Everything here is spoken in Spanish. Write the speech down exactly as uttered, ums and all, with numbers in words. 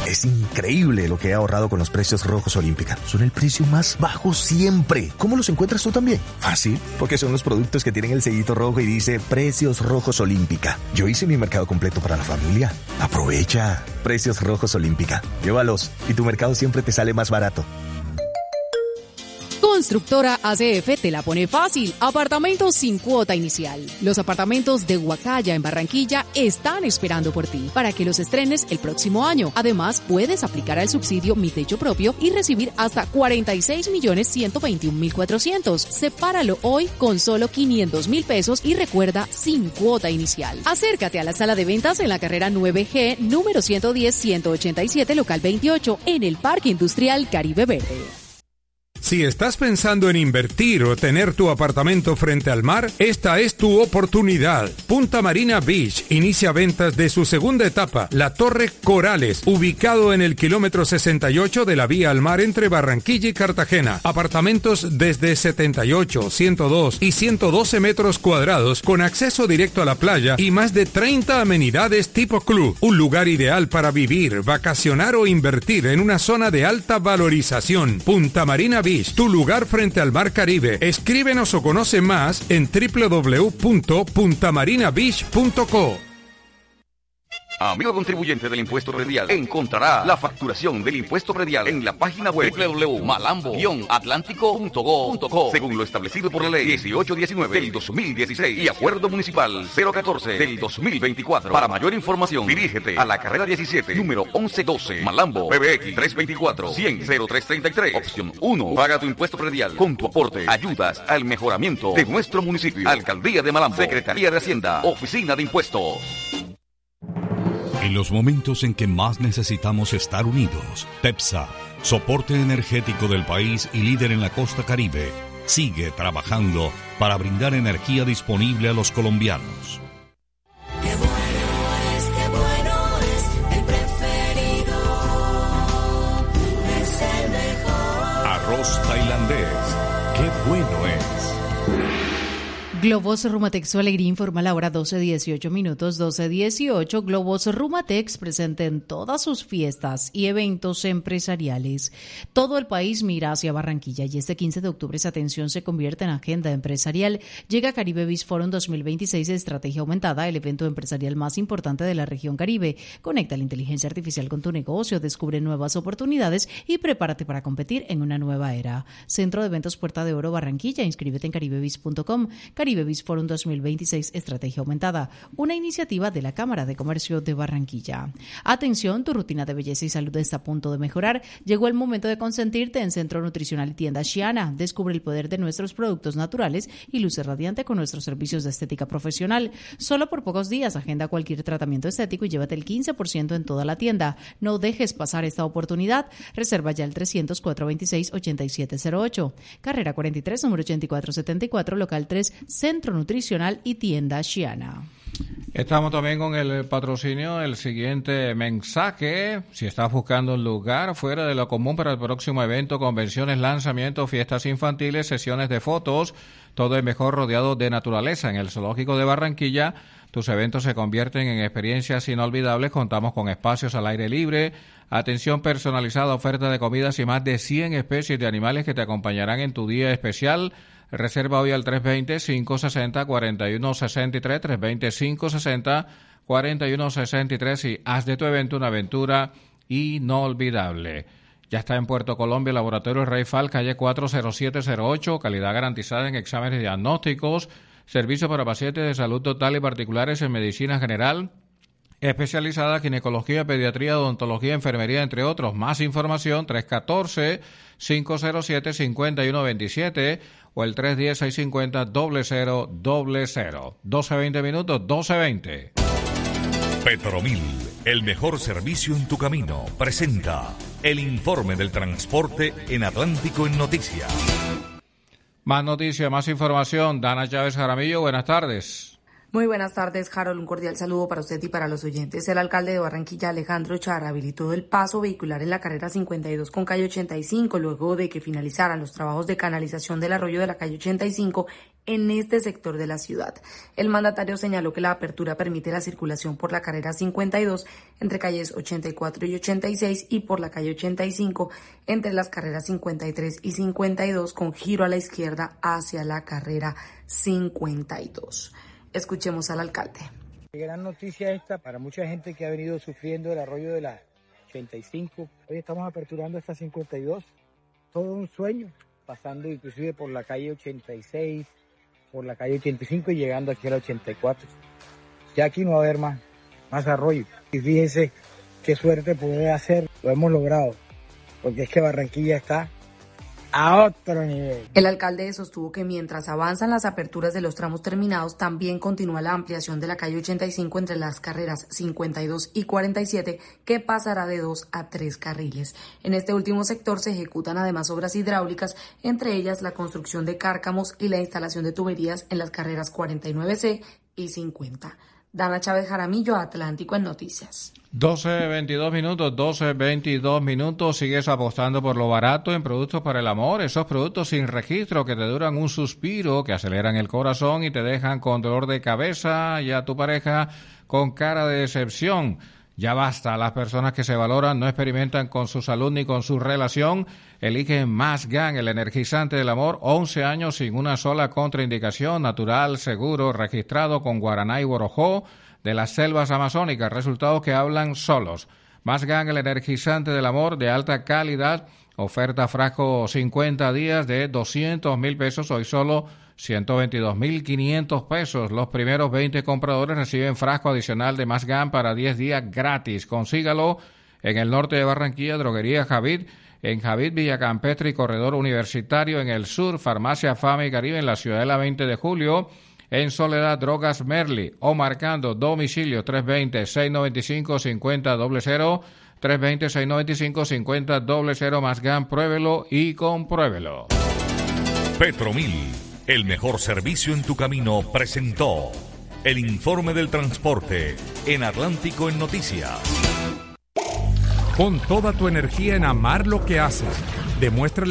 Es increíble lo que he ahorrado con los precios Rojos Olímpica. Son el precio más bajo siempre. ¿Cómo los encuentras tú también? Fácil, porque son los productos que tienen el sellito rojo y dice Precios Rojos Olímpica. Yo hice mi mercado completo para la familia. Aprovecha. Precios Rojos Olímpica. Llévalos y tu mercado siempre te sale más barato. Constructora A C F te la pone fácil. Apartamentos sin cuota inicial. Los apartamentos de Huacaya en Barranquilla están esperando por ti para que los estrenes el próximo año. Además, puedes aplicar al subsidio Mi Techo Propio y recibir hasta cuarenta y seis millones ciento veintiún mil cuatrocientos. Sepáralo hoy con solo quinientos mil pesos y recuerda, sin cuota inicial. Acércate a la sala de ventas en la carrera nueve G, número ciento diez, ciento ochenta y siete, local veintiocho, en el Parque Industrial Caribe Verde. Si estás pensando en invertir o tener tu apartamento frente al mar, esta es tu oportunidad. Punta Marina Beach inicia ventas de su segunda etapa, la Torre Corales, ubicado en el kilómetro sesenta y ocho de la vía al mar entre Barranquilla y Cartagena. Apartamentos desde setenta y ocho, ciento dos y ciento doce metros cuadrados con acceso directo a la playa y más de treinta amenidades tipo club. Un lugar ideal para vivir, vacacionar o invertir en una zona de alta valorización. Punta Marina Beach, tu lugar frente al mar Caribe. Escríbenos o conoce más en doble u doble u doble u punto punta marina beach punto co. Amigo contribuyente del impuesto predial, encontrará la facturación del impuesto predial en la página web doble u doble u doble u punto malambo guion atlántico punto go punto co, según lo establecido por la ley dieciocho diecinueve del dos mil dieciséis y acuerdo municipal cero catorce del dos mil veinticuatro. Para mayor información, dirígete a la carrera diecisiete, número once doce, Malambo, P B X tres veinticuatro, cien, cero tres treinta y tres, opción uno. Paga tu impuesto predial. Con tu aporte ayudas al mejoramiento de nuestro municipio. Alcaldía de Malambo, Secretaría de Hacienda, Oficina de Impuestos. En los momentos en que más necesitamos estar unidos, TEPSA, soporte energético del país y líder en la costa Caribe, sigue trabajando para brindar energía disponible a los colombianos. Qué bueno es, qué bueno es, el preferido es el mejor. Arroz tailandés, qué bueno es. Globos Rumatex, su alegría informa la hora doce dieciocho minutos, doce dieciocho. Globos Rumatex presente en todas sus fiestas y eventos empresariales. Todo el país mira hacia Barranquilla y este quince de octubre esa atención se convierte en agenda empresarial. Llega Caribe Biz Forum dos mil veintiséis de Estrategia Aumentada, el evento empresarial más importante de la región Caribe. Conecta la inteligencia artificial con tu negocio, descubre nuevas oportunidades y prepárate para competir en una nueva era. Centro de Eventos Puerta de Oro Barranquilla, inscríbete en caribebiz punto com. Caribe Biz Forum dos mil veintiséis Estrategia Aumentada, una iniciativa de la Cámara de Comercio de Barranquilla. Atención, tu rutina de belleza y salud está a punto de mejorar. Llegó el momento de consentirte en Centro Nutricional y Tienda Xiana. Descubre el poder de nuestros productos naturales y luce radiante con nuestros servicios de estética profesional. Solo por pocos días agenda cualquier tratamiento estético y llévate el quince por ciento en toda la tienda. No dejes pasar esta oportunidad. Reserva ya el trescientos, cuatrocientos veintiséis, ochenta y siete cero ocho. Carrera cuarenta y tres, número ochenta y cuatro setenta y cuatro, local tres, Centro Nutricional y Tienda Xiana. Estamos también con el patrocinio, el siguiente mensaje. Si estás buscando un lugar fuera de lo común para el próximo evento, convenciones, lanzamientos, fiestas infantiles, sesiones de fotos, todo es mejor rodeado de naturaleza. En el Zoológico de Barranquilla, tus eventos se convierten en experiencias inolvidables. Contamos con espacios al aire libre, atención personalizada, oferta de comidas y más de cien especies de animales que te acompañarán en tu día especial. Reserva hoy al tres veinte, cinco sesenta, cuarenta y uno sesenta y tres, tres veinte, cinco sesenta, cuarenta y uno sesenta y tres y haz de tu evento una aventura inolvidable. Ya está en Puerto Colombia, Laboratorio Rey Fal, calle cuatro cero siete cero ocho, calidad garantizada en exámenes diagnósticos, servicio para pacientes de salud total y particulares en medicina general, especializada, ginecología, pediatría, odontología, enfermería, entre otros. Más información, tres uno cuatro, cinco cero siete, cinco uno dos siete o el tres uno cero, seis cinco cero, cero cero cero. doce veinte minutos, doce veinte. Petromil, el mejor servicio en tu camino, presenta el informe del transporte en Atlántico en Noticias. Más noticias, más información. Dana Chávez Jaramillo, buenas tardes. Muy buenas tardes, Harold. Un cordial saludo para usted y para los oyentes. El alcalde de Barranquilla, Alejandro Char, habilitó el paso vehicular en la carrera cincuenta y dos con calle ochenta y cinco luego de que finalizaran los trabajos de canalización del arroyo de la calle ochenta y cinco en este sector de la ciudad. El mandatario señaló que la apertura permite la circulación por la carrera cincuenta y dos entre calles ochenta y cuatro y ochenta y seis y por la calle ochenta y cinco entre las carreras cincuenta y tres y cincuenta y dos con giro a la izquierda hacia la carrera cincuenta y dos. Escuchemos al alcalde. Gran noticia esta para mucha gente que ha venido sufriendo el arroyo de la ochenta y cinco. Hoy estamos aperturando esta cincuenta y dos. Todo un sueño, pasando inclusive por la calle ochenta y seis, por la calle ochenta y cinco y llegando aquí a la ochenta y cuatro. Ya aquí no va a haber más, más arroyo. Y fíjense qué suerte poder hacer. Lo hemos logrado, porque es que Barranquilla está a otro nivel. El alcalde sostuvo que mientras avanzan las aperturas de los tramos terminados, también continúa la ampliación de la calle ochenta y cinco entre las carreras cincuenta y dos y cuarenta y siete, que pasará de dos a tres carriles. En este último sector se ejecutan además obras hidráulicas, entre ellas la construcción de cárcamos y la instalación de tuberías en las carreras cuarenta y nueve ce y cincuenta. Dana Chávez Jaramillo, Atlántico en Noticias. doce veintidós minutos, doce veintidós minutos. Sigues apostando por lo barato en productos para el amor, esos productos sin registro que te duran un suspiro, que aceleran el corazón y te dejan con dolor de cabeza y a tu pareja con cara de decepción. Ya basta, las personas que se valoran no experimentan con su salud ni con su relación. Eligen Masgan, el energizante del amor, once años sin una sola contraindicación, natural, seguro, registrado con guaraná y borojó de las selvas amazónicas, resultados que hablan solos. Masgan, el energizante del amor de alta calidad, oferta frasco cincuenta días de doscientos mil pesos, hoy solo ciento veintidós mil quinientos pesos. Los primeros veinte compradores reciben frasco adicional de Masgan para diez días gratis. Consígalo en el norte de Barranquilla, Droguería Javid, en Javid, Villacampestre y Corredor Universitario, en el sur, Farmacia Fama y Caribe, en la Ciudadela veinte de julio, en Soledad, Drogas Merli, o marcando domicilio tres dos cero, seis nueve cinco, cinco cero cero cero, tres dos cero, seis nueve cinco, cinco cero cero, Masgan, pruébelo y compruébelo. Petromil, el mejor servicio en tu camino, presentó el informe del transporte en Atlántico en Noticias. Pon toda tu energía en amar lo que haces. Demuestra